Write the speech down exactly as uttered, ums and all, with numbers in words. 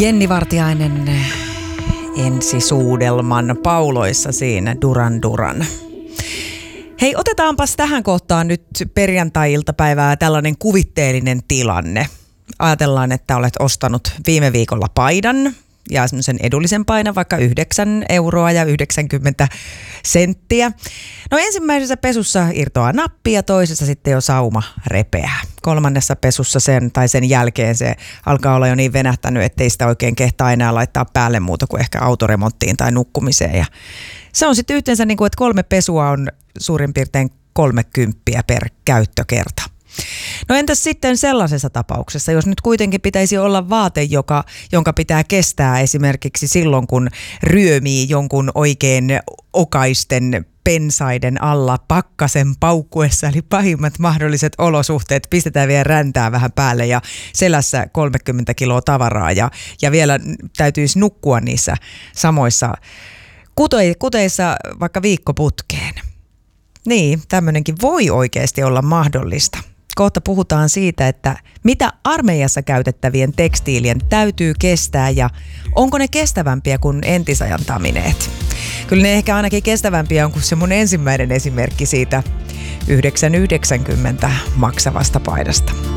Jenni Vartiainen ensisuudelman pauloissa siinä Duran Duran. Hei, otetaanpas tähän kohtaan nyt perjantai-iltapäivää tällainen kuvitteellinen tilanne. Ajatellaan, että olet ostanut viime viikolla paidan ja semmoisen edullisen painan, vaikka yhdeksän euroa ja yhdeksänkymmentä senttiä. No ensimmäisessä pesussa irtoaa nappi ja toisessa sitten jo sauma repeää. Kolmannessa pesussa sen tai sen jälkeen se alkaa olla jo niin venähtänyt, ettei sitä oikein kehtaa enää laittaa päälle muuta kuin ehkä autoremonttiin tai nukkumiseen. Ja se on sitten yhteensä niin kuin, että kolme pesua on suurin piirtein kolmekymppiä per käyttökerta. No entäs sitten sellaisessa tapauksessa, jos nyt kuitenkin pitäisi olla vaate, joka, jonka pitää kestää esimerkiksi silloin, kun ryömii jonkun oikein okaisten pensaiden alla pakkasen paukkuessa, eli pahimmat mahdolliset olosuhteet, pistetään vielä räntää vähän päälle ja selässä kolmekymmentä kiloa tavaraa ja, ja vielä täytyisi nukkua niissä samoissa kute, kuteissa vaikka viikkoputkeen. Niin, tämmöinenkin voi oikeasti olla mahdollista. Kohta puhutaan siitä, että mitä armeijassa käytettävien tekstiilien täytyy kestää ja onko ne kestävämpiä kuin entisajan tamineet. Kyllä ne ehkä ainakin kestävämpiä on kuin se mun ensimmäinen esimerkki siitä yhdeksän yhdeksänkymmentä maksavasta paidasta.